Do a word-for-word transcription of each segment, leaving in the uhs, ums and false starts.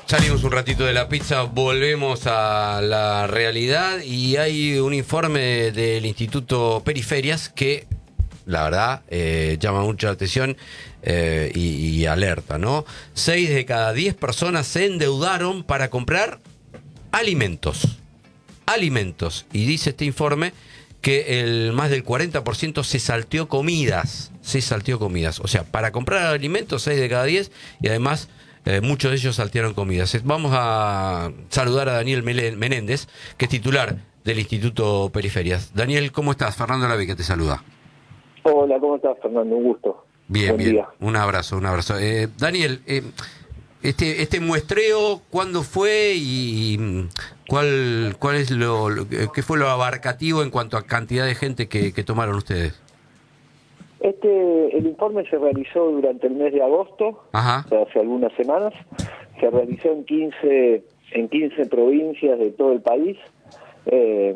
Salimos un ratito de la pizza, volvemos a la realidad y hay un informe del Instituto Periferias que, la verdad, eh, llama mucho la atención eh, y, y alerta, ¿no? Seis de cada diez personas se endeudaron para comprar alimentos. Alimentos. Y dice este informe que el más del cuarenta por ciento se salteó comidas. Se salteó comidas. O sea, para comprar alimentos, seis de cada diez y además... Eh, muchos de ellos saltearon comidas. Vamos a saludar a Daniel Menéndez, que es titular del Instituto Periferias. Daniel, ¿cómo estás? Fernando Lavica te saluda. Hola, ¿cómo estás, Fernando? Un gusto. Bien, Buen bien. Día. Un abrazo, un abrazo. Eh, Daniel, eh, este este muestreo, ¿cuándo fue y cuál cuál es lo, lo qué fue lo abarcativo en cuanto a cantidad de gente que, que tomaron ustedes? Este, el informe se realizó durante el mes de agosto, Ajá. o sea, hace algunas semanas. Se realizó en quince, en quince provincias de todo el país eh,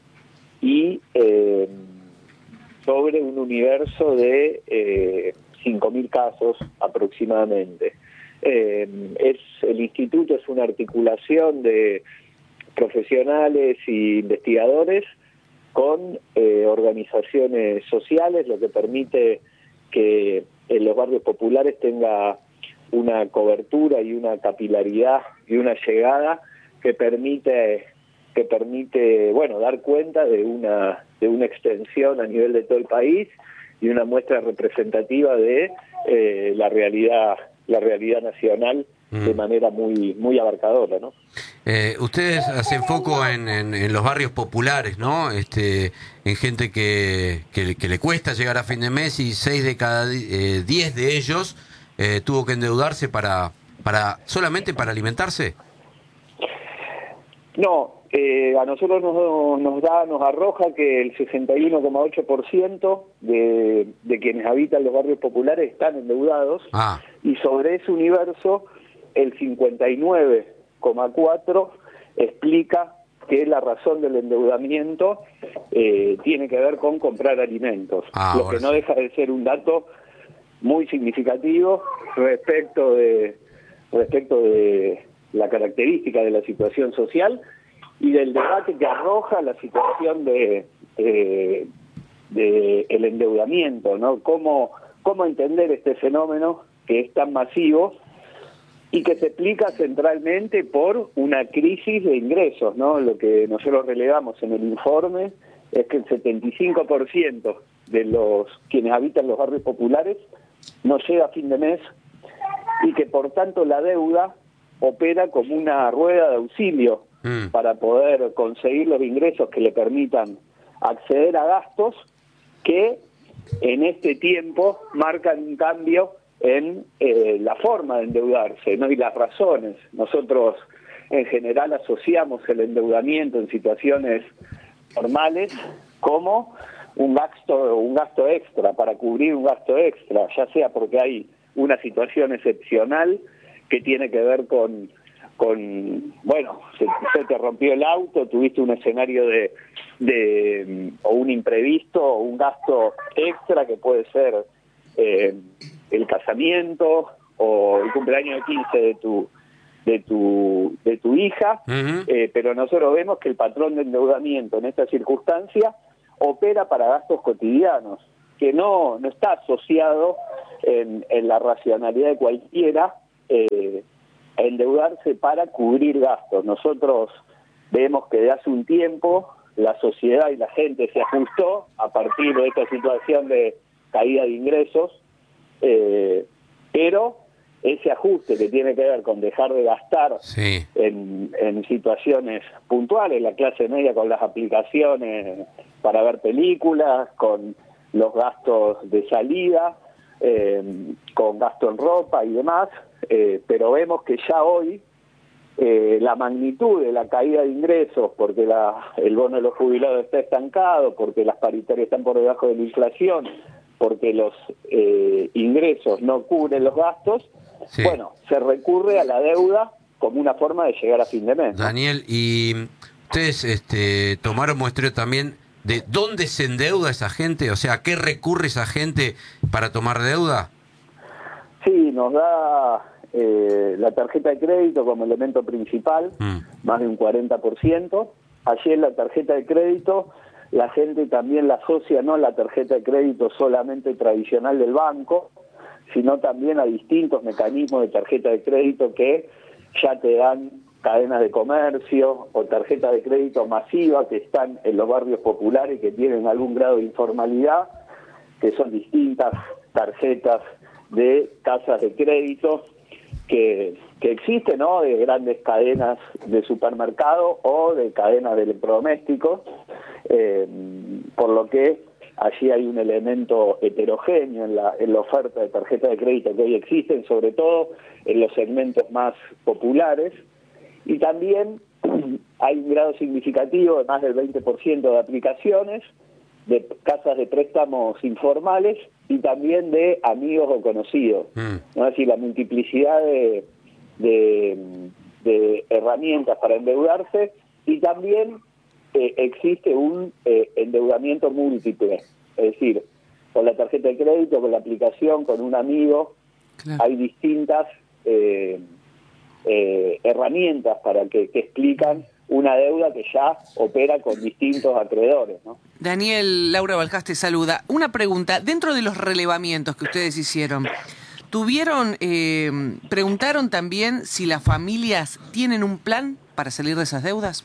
y eh, sobre un universo de eh, cinco mil casos aproximadamente. Eh, es el instituto es una articulación de profesionales e investigadores con eh, organizaciones sociales, lo que permite que en los barrios populares tenga una cobertura y una capilaridad y una llegada que permite que permite bueno dar cuenta de una de una extensión a nivel de todo el país y una muestra representativa de eh, la realidad la realidad nacional mm. de manera muy muy abarcadora, ¿no? Eh, ustedes hacen foco en, en, en los barrios populares, ¿no? Este, en gente que, que, que le cuesta llegar a fin de mes y seis de cada eh, diez de ellos eh, tuvo que endeudarse para, para solamente para alimentarse. No, eh, a nosotros nos, nos da, nos arroja que el sesenta y uno coma ocho por ciento de, de quienes habitan los barrios populares están endeudados ah. y sobre ese universo el cincuenta y nueve coma cuatro explica que la razón del endeudamiento eh, tiene que ver con comprar alimentos, ah, lo que no deja de ser un dato muy significativo respecto de respecto de la característica de la situación social y del debate que arroja la situación de, eh, de el endeudamiento, ¿no? Cómo, cómo entender este fenómeno que es tan masivo y que se explica centralmente por una crisis de ingresos, ¿no? Lo que nosotros relevamos en el informe es que el setenta y cinco por ciento de los quienes habitan los barrios populares no llega a fin de mes y que por tanto la deuda opera como una rueda de auxilio mm. para poder conseguir los ingresos que le permitan acceder a gastos que en este tiempo marcan un cambio en eh, la forma de endeudarse, ¿no? Y las razones. Nosotros en general asociamos el endeudamiento en situaciones normales como un gasto, un gasto extra, para cubrir un gasto extra, ya sea porque hay una situación excepcional que tiene que ver con, con bueno, se, se te rompió el auto, tuviste un escenario de, de o un imprevisto, o un gasto extra que puede ser eh, el casamiento o el cumpleaños de quince de tu de tu de tu hija, uh-huh. eh, pero nosotros vemos que el patrón de endeudamiento en esta circunstancia opera para gastos cotidianos, que no no está asociado en, en la racionalidad de cualquiera eh, a endeudarse para cubrir gastos. Nosotros vemos que de hace un tiempo la sociedad y la gente se ajustó a partir de esta situación de caída de ingresos, eh, pero ese ajuste que tiene que ver con dejar de gastar sí. en, en situaciones puntuales, la clase media con las aplicaciones para ver películas, con los gastos de salida, eh, con gasto en ropa y demás, eh, pero vemos que ya hoy eh, la magnitud de la caída de ingresos, porque la, el bono de los jubilados está estancado, porque las paritarias están por debajo de la inflación, porque los eh, ingresos no cubren los gastos, sí. bueno, se recurre a la deuda como una forma de llegar a fin de mes, ¿no? Daniel, ¿y ustedes este, tomaron muestreo también de dónde se endeuda esa gente? O sea, ¿a qué recurre esa gente para tomar deuda? Sí, nos da eh, la tarjeta de crédito como elemento principal, mm. más de un cuarenta por ciento. Ayer la tarjeta de crédito, la gente también la asocia no a la tarjeta de crédito solamente tradicional del banco, sino también a distintos mecanismos de tarjeta de crédito que ya te dan cadenas de comercio o tarjetas de crédito masivas que están en los barrios populares que tienen algún grado de informalidad, que son distintas tarjetas de casas de crédito que, que existen, ¿no? De grandes cadenas de supermercado o de cadenas de electrodomésticos, eh, por lo que allí hay un elemento heterogéneo en la, en la oferta de tarjeta de crédito que hoy existen, sobre todo en los segmentos más populares, y también hay un grado significativo de más del veinte por ciento de aplicaciones, de casas de préstamos informales y también de amigos o conocidos. Mm. ¿No? Es decir, la multiplicidad de, de, de herramientas para endeudarse, y también eh, existe un eh, endeudamiento múltiple, es decir, con la tarjeta de crédito, con la aplicación, con un amigo, claro. Hay distintas eh, eh, herramientas para que, que explican una deuda que ya opera con distintos acreedores, ¿no? Daniel, Laura Balcás te saluda. Una pregunta, dentro de los relevamientos que ustedes hicieron, ¿tuvieron, eh, preguntaron también si las familias tienen un plan para salir de esas deudas?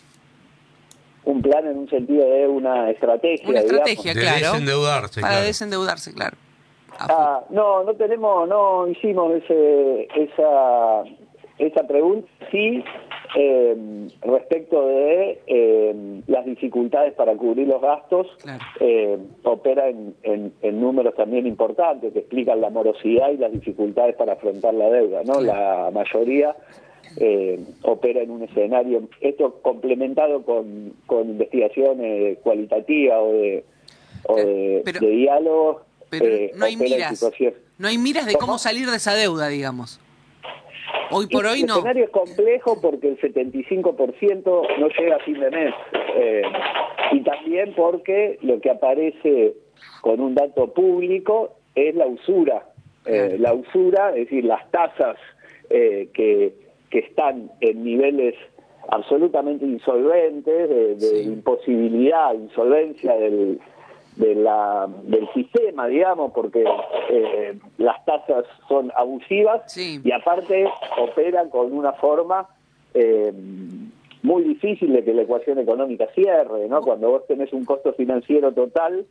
Un plan en un sentido de una estrategia, Una estrategia, digamos. claro. De desendeudarse, Para claro. desendeudarse, claro. Ah, no, no tenemos, no hicimos ese, esa, esa pregunta, sí, eh, respecto de eh, las dificultades para cubrir los gastos, claro. eh, opera en, en, en números también importantes que explican la morosidad y las dificultades para afrontar la deuda, ¿no? Claro. La mayoría eh, opera en un escenario, esto complementado con, con investigaciones cualitativas o de, o de, pero, de diálogo. Pero eh, no hay miras, no hay miras de cómo salir de esa deuda, digamos. Hoy por hoy no. El escenario es complejo porque el setenta y cinco por ciento no llega a fin de mes. Eh, y también porque lo que aparece con un dato público es la usura. Eh, la usura, es decir, las tasas eh, que, que están en niveles absolutamente insolventes, de, de sí. imposibilidad, insolvencia del... De la, del sistema, digamos, porque eh, las tasas son abusivas, sí. y aparte operan con una forma eh, muy difícil de que la ecuación económica cierre, ¿no? Cuando vos tenés un costo financiero total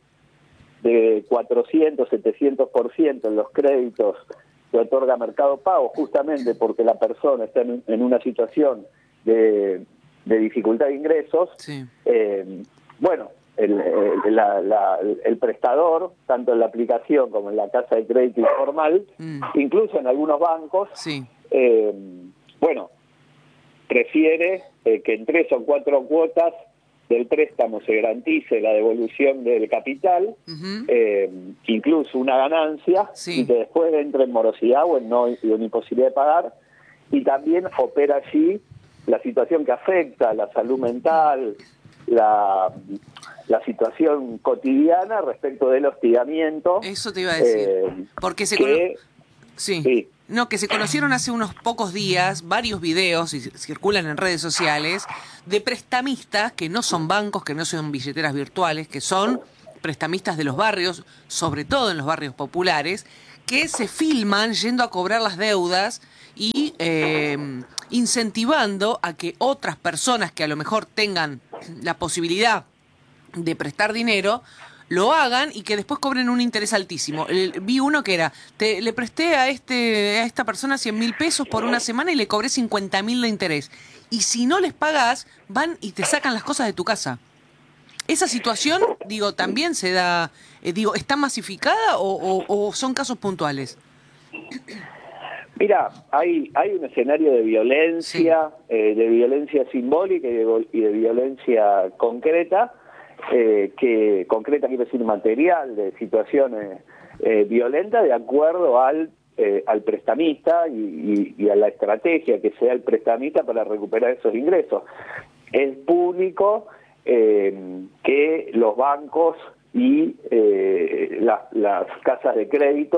de cuatrocientos, setecientos por ciento en los créditos que otorga Mercado Pago, justamente porque la persona está en, en una situación de, de dificultad de ingresos, sí. eh, bueno, El, el, la, la, el prestador, tanto en la aplicación como en la casa de crédito informal, mm. incluso en algunos bancos, sí. eh, bueno, prefiere eh, que en tres o cuatro cuotas del préstamo se garantice la devolución del capital, uh-huh. eh, incluso una ganancia, sí. y que después entre en morosidad o en, no, en imposibilidad de pagar, y también opera allí la situación que afecta a la salud mental, la... la situación cotidiana respecto del hostigamiento. Eso te iba a decir. Eh, Porque se que, cono... sí. sí. No, que se conocieron hace unos pocos días varios videos y circulan en redes sociales de prestamistas que no son bancos, que no son billeteras virtuales, que son prestamistas de los barrios, sobre todo en los barrios populares, que se filman yendo a cobrar las deudas y eh, incentivando a que otras personas que a lo mejor tengan la posibilidad de prestar dinero, lo hagan y que después cobren un interés altísimo. El, vi uno que era, te, le presté a este a esta persona cien mil pesos por una semana y le cobré cincuenta mil de interés. Y si no les pagás, van y te sacan las cosas de tu casa. ¿Esa situación, digo, también se da, eh, digo, está masificada o, o, o son casos puntuales? Mira, hay hay un escenario de violencia, sí. eh, de violencia simbólica y de, y de violencia concreta, Eh, que concreta quiere decir material, de situaciones eh, violentas de acuerdo al eh, al prestamista y, y, y a la estrategia que sea el prestamista para recuperar esos ingresos. Es público eh, que los bancos y eh, la, las casas de crédito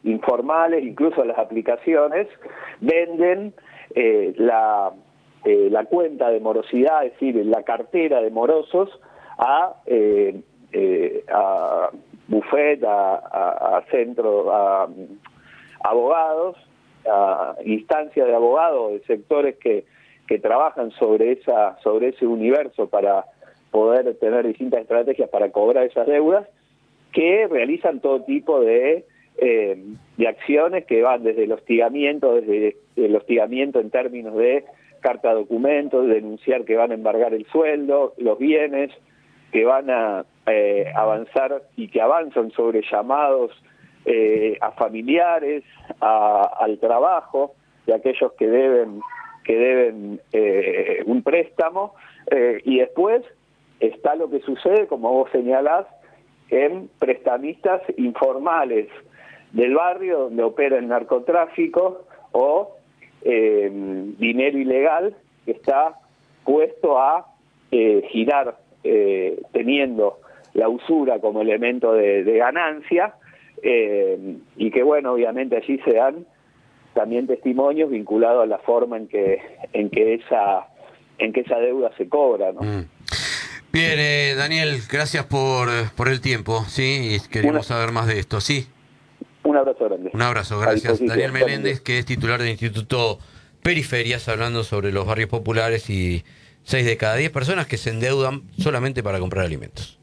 informales, incluso las aplicaciones, venden eh, la, eh, la cuenta de morosidad, es decir, la cartera de morosos a, eh, eh, a bufet, a, a, a centro, a, a abogados, a instancias de abogados, de sectores que, que trabajan sobre esa sobre ese universo para poder tener distintas estrategias para cobrar esas deudas, que realizan todo tipo de, eh, de acciones que van desde el hostigamiento, desde el hostigamiento en términos de carta documentos, denunciar que van a embargar el sueldo, los bienes, que van a eh, avanzar y que avanzan sobre llamados eh, a familiares, a, al trabajo de aquellos que deben que deben eh, un préstamo, eh, y después está lo que sucede, como vos señalás, en prestamistas informales del barrio donde opera el narcotráfico o eh, dinero ilegal que está puesto a eh, girar eh, teniendo la usura como elemento de, de ganancia, eh, y que bueno, obviamente allí se dan también testimonios vinculados a la forma en que en que esa en que esa deuda se cobra, ¿no? Mm. Bien, eh, Daniel, gracias por, por el tiempo, sí, y queríamos Una, saber más de esto, sí. Un abrazo grande. Un abrazo, gracias. Daniel Meléndez, que es titular del Instituto Periferias, hablando sobre los barrios populares y seis de cada diez personas que se endeudan solamente para comprar alimentos.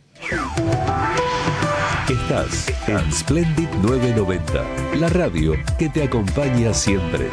Estás en Splendid novecientos noventa, la radio que te acompaña siempre.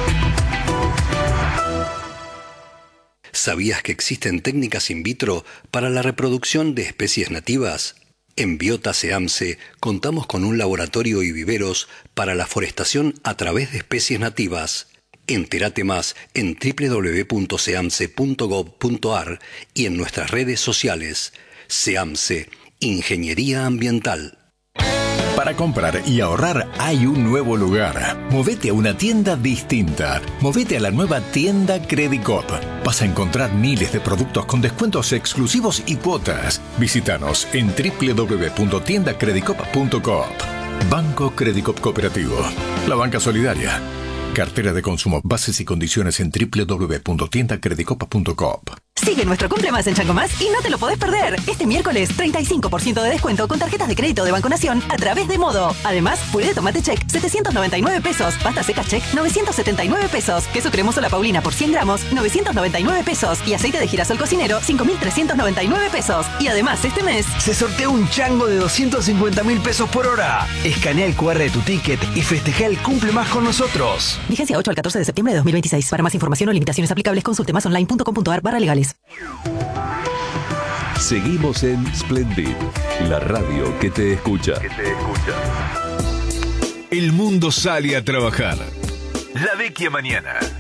¿Sabías que existen técnicas in vitro para la reproducción de especies nativas? En Biota SEAMSE contamos con un laboratorio y viveros para la forestación a través de especies nativas. Entérate más en doble u doble u doble u punto seamse punto gob punto ar y en nuestras redes sociales. SEAMSE, Ingeniería Ambiental. Para comprar y ahorrar hay un nuevo lugar. Movete a una tienda distinta. Movete a la nueva tienda Credicop. Vas a encontrar miles de productos con descuentos exclusivos y cuotas. Visítanos en doble u doble u doble u punto tienda credicop punto coop. Banco Credicop Cooperativo. La banca solidaria. Cartera de consumo. Bases y condiciones en doble u doble u doble u punto tienda credicop punto coop. Sigue nuestro cumple más en Chango Más y no te lo podés perder. Este miércoles, treinta y cinco por ciento de descuento con tarjetas de crédito de Banco Nación a través de Modo. Además, puré de tomate check, setecientos noventa y nueve pesos. Pasta seca check, novecientos setenta y nueve pesos. Queso cremoso La Paulina por cien gramos, novecientos noventa y nueve pesos. Y aceite de girasol cocinero, cinco mil trescientos noventa y nueve pesos. Y además, este mes se sortea un chango de doscientos cincuenta mil pesos por hora. Escanea el cu erre de tu ticket y festeja el cumple más con nosotros. Vigencia ocho al catorce de septiembre de dos mil veintiséis. Para más información o limitaciones aplicables, consulte más online punto com punto ar barra legales. Seguimos en Splendid, la radio que te escucha. Que te escucha. El mundo sale a trabajar. La Vecchia mañana.